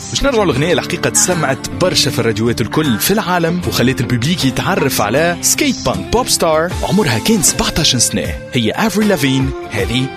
باش نرجعوا الأغنية الحقيقة تسمعت برشا في الراديوات الكل في العالم وخليت الببليك يتعرف على سكيت بانك بوب ستار عمرها كان 17 سنة، هي أفري لافين. هذه